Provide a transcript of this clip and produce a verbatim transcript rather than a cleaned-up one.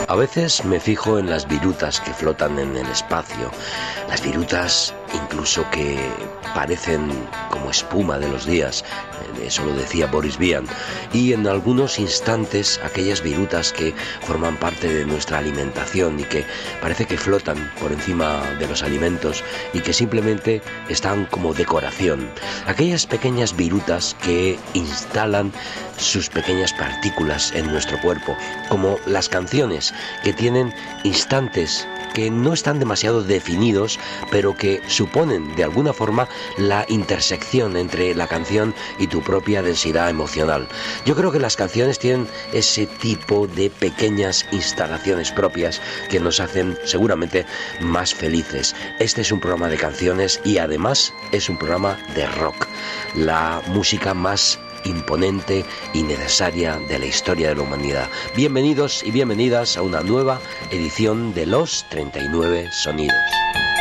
A veces me fijo en las virutas que flotan en el espacio, las virutas incluso que parecen como espuma de los días, eso lo decía Boris Vian, y en algunos instantes aquellas virutas que forman parte de nuestra alimentación y que parece que flotan por encima de los alimentos y que simplemente están como decoración, aquellas pequeñas virutas que instalan sus pequeñas partículas en nuestro cuerpo, como las canciones que tienen instantes que no están demasiado definidos, pero que suponen de alguna forma la intersección entre la canción y tu propia densidad emocional. Yo creo que las canciones tienen ese tipo de pequeñas instalaciones propias que nos hacen seguramente más felices. Este es un programa de canciones y además es un programa de rock, la música más imponente y necesaria de la historia de la humanidad. Bienvenidos y bienvenidas a una nueva edición de Los treinta y nueve Sonidos.